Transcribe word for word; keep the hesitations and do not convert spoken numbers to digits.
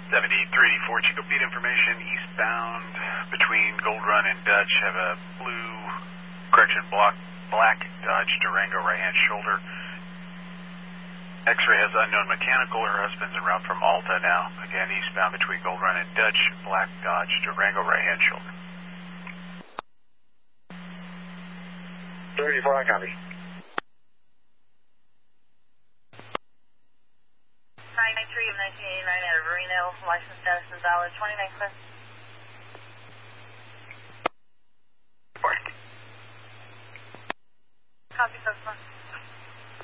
seventy-three eighty-four, Chico Beat information, eastbound between Gold Run and Dutch, have a blue, correction, block, black Dodge Durango right-hand shoulder. X-ray has unknown mechanical. Her husband's en route from Alta now. Again, eastbound between Gold Run and Dutch, black Dodge Durango right-hand shoulder. three eighty-four, I copy. nine three of nineteen eighty-nine out of Reno, license status is valid, twenty-nine clear. Copy, so far.